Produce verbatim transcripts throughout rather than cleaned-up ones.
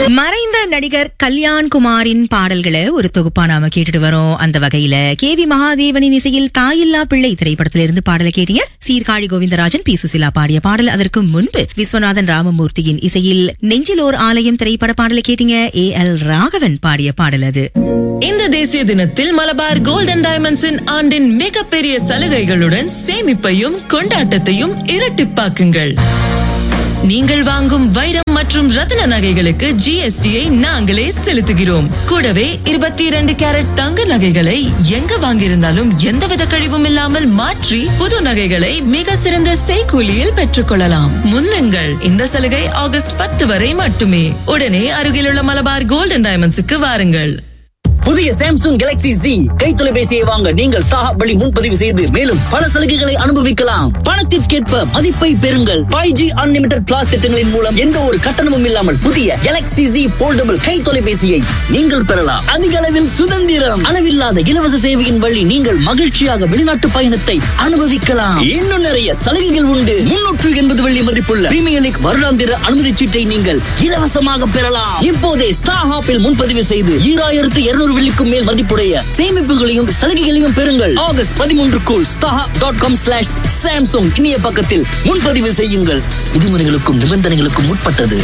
மறைந்த நடிகர் கல்யாண் குமாரின் பாடல்களை ஒரு தொகுப்பா நாம கேட்டுட்டு வரோம். அந்த வகையில கே வி மகாதேவனின் இசையில் தாயில்லா பிள்ளை திரைப்படத்திலிருந்து பாடலை கேட்டீங்க. சீர்காழி கோவிந்தராஜன், பி சுசிலா பாடிய பாடல். அதற்கு முன்பு விஸ்வநாதன் ராமமூர்த்தியின் இசையில் நெஞ்சிலோர் ஆலயம் திரைப்பட பாடலை கேட்டீங்க. ஏ எல் ராகவன் பாடிய பாடல் அது. இந்த தேசிய தினத்தில் மலபார் கோல்டன் டைமண்ட்ஸின் ஆண்டின் மிகப்பெரிய சலுகைகளுடன் சேமிப்பையும் கொண்டாட்டத்தையும் இரட்டிப்பாக்குங்கள். நீங்கள் வாங்கும் வைரம் மற்றும் ரத்தின நகைகளுக்கு ஜிஎஸ்டியை நாங்களே செலுத்துகிறோம். கூடவே இருபத்தி இரண்டு கேரட் தங்க நகைகளை எங்க வாங்கியிருந்தாலும் எந்தவித கழிவும் இல்லாமல் மாற்றி புது நகைகளை மிக சிறந்த செய்கூலியில் பெற்றுக் கொள்ளலாம். முன்னுங்கள், இந்த சலுகை ஆகஸ்ட் பத்து வரை மட்டுமே. உடனே அருகிலுள்ள மலபார் கோல்டன் டைமண்ட்ஸுக்கு வாருங்கள். புதிய சாம்சங் கேலக்ஸி Z கை தொலைபேசியை வாங்க நீங்கள் ஸ்டாஹப் வழி முன்பதிவு செய்து மேலும் பல சலுகைகளை அனுபவிக்கலாம். பணத்திற்கேற்ப மதிப்பை பெறுங்கள். ஃபைவ் ஜி அன்லிமிடெட் பிளாஸ் திட்டங்களின் மூலம் எந்த ஒரு கட்டணமும் இல்லாமல் புதிய கேலக்ஸி Z போல்டபிள் கை தொலைபேசியை நீங்கள் பெறலாம். அதிக அளவில் சுதந்திரம், அளவில்லாத இலவச சேவையின் வழி நீங்கள் மகிழ்ச்சியாக வெளிநாட்டு பயணத்தை அனுபவிக்கலாம். இன்னும் நிறைய சலுகைகள் உண்டு. முன்னூற்று எண்பது வெள்ளி மதிப்புள்ள பிரீமியர் லீக் வருடாந்திர அனுமதி சீட்டை நீங்கள் இலவசமாக பெறலாம். இப்போதே ஸ்டாஹாப்பில் முன்பதிவு செய்து ஈராயிரத்து இருநூறு வெள்ளிக்கும் மேல் மதிப்புடைய சேமிப்புகளையும் சலுகைகளையும் பெறுங்கள். August பதிமூன்றுக்குள் ஸ்டாஹப் dot com slash Samsung இணைய பக்கத்தில் முன்பதிவு செய்யுங்கள். விதிமுறைகளுக்கும் நிபந்தனைகளுக்கும் உட்பட்டது.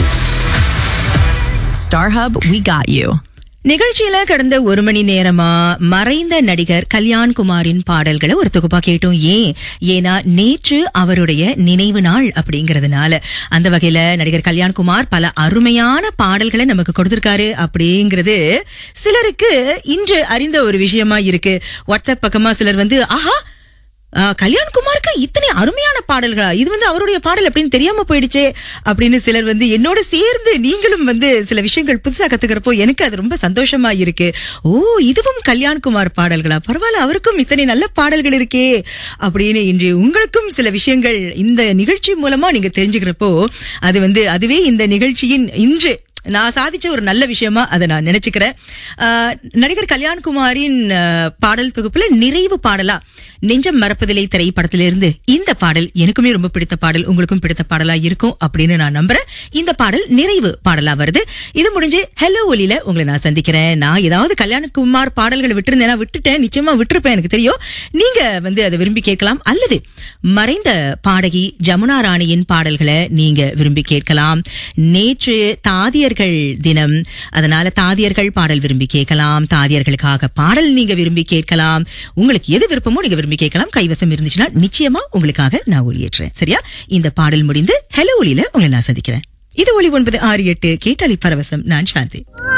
StarHub, we got you. நிகழ்ச்சியில கடந்த ஒரு மணி நேரமா மறைந்த நடிகர் கல்யாண் குமாரின் பாடல்களை ஒரு தொகுப்பா கேட்டோம். ஏன் ஏன்னா நேற்று அவருடைய நினைவு நாள் அப்படிங்கறதுனால. அந்த வகையில நடிகர் கல்யாண் குமார் பல அருமையான பாடல்களை நமக்கு கொடுத்திருக்காரு அப்படிங்கிறது சிலருக்கு இன்று அறிந்த ஒரு விஷயமா இருக்கு. வாட்ஸ்அப் பக்கமா சிலர் வந்து ஆஹா கல்யாண் குமாருக்கு இத்தனை அருமையான பாடல்களா, இது வந்து அவருடைய பாடல் அப்படின்னு தெரியாம போயிடுச்சே அப்படின்னு சிலர் வந்து என்னோட சேர்ந்து நீங்களும் வந்து சில விஷயங்கள் புதுசா கத்துக்கிறப்போ எனக்கு அது ரொம்ப சந்தோஷமா இருக்கு. ஓ, இதுவும் கல்யாண் குமார் பாடல்களா, பரவாயில்ல, அவருக்கும் இத்தனை நல்ல பாடல்கள் இருக்கே அப்படின்னு இன்று உங்களுக்கும் சில விஷயங்கள் இந்த நிகழ்ச்சி மூலமா நீங்க தெரிஞ்சுக்கிறப்போ அது வந்து அதுவே இந்த நிகழ்ச்சியின் இன்று நான் சாதிச்ச ஒரு நல்ல விஷயமா அதை நான் நினைச்சுக்கிறேன். நடிகர் கல்யாண் குமாரின் பாடல் தொகுப்புல நிறைவு பாடலா நெஞ்சம் மறப்பதில்லை திரைப்படத்திலிருந்து இந்த பாடல் எனக்குமே ரொம்ப பிடித்த பாடல், உங்களுக்கும் பிடித்த பாடலா இருக்கும் அப்படின்னு நான் நம்புறேன். இந்த பாடல் நிறைவு பாடலா வருது. இது முடிஞ்சு ஹலோ ஒலியில உங்களை நான் சந்திக்கிறேன். நான் ஏதாவது கல்யாணகுமார் பாடல்களை விட்டுருந்தேன்னா விட்டுட்டேன், நிச்சயமா விட்டுருப்பேன், எனக்கு தெரியும். நீங்க வந்து அதை விரும்பி கேட்கலாம். அல்லது மறைந்த பாடகி ஜமுனா ராணியின் பாடல்களை நீங்க விரும்பி கேட்கலாம். நேற்று தாதியர் தினம், அதனால தாதியர்கள் பாடல் விரும்பி கேட்கலாம். தாதியர்களுக்காக பாடல் நீங்க விரும்பி கேட்கலாம். உங்களுக்கு எது விருப்பமோ நீங்க விரும்பி கேட்கலாம். கைவசம் இருந்துச்சுன்னா நிச்சயமா உங்களுக்காக நான் ஒளியேற்றேன். சரியா? இந்த பாடல் முடிந்து ஹலோ ஒலியில உங்களை நான் சந்திக்கிறேன். இது ஒலி ஒன்பது ஆறு எட்டு கேட்டாலி பரவசம். நான் சாந்தி.